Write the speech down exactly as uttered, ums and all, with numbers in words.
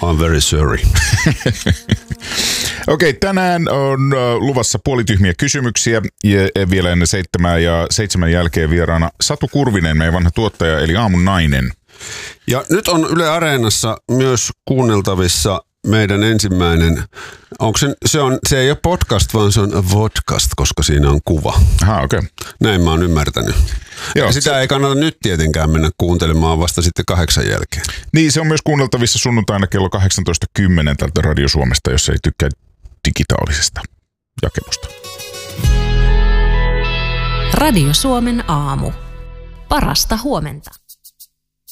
I'm very sorry. Okei, okay, tänään on luvassa puolityhmiä kysymyksiä ja vielä ennen seitsemää ja seitsemän jälkeen vieraana Satu Kurvinen, meidän vanha tuottaja eli aamun nainen. Ja nyt on Yle Areenassa myös kuunneltavissa meidän ensimmäinen, onko se, se, on, se ei ole podcast, vaan se on vodcast, koska siinä on kuva. Aha, okei. Okay. Näin mä oon ymmärtänyt. Joo, ja sitä se ei kannata nyt tietenkään mennä kuuntelemaan vasta sitten kahdeksan jälkeen. Niin, se on myös kuunneltavissa sunnuntaina kello kahdeksantoista kymmenen tältä Radio Suomesta, jos ei tykkää digitaalisesta jakelusta. Radio Suomen aamu. Parasta huomenta.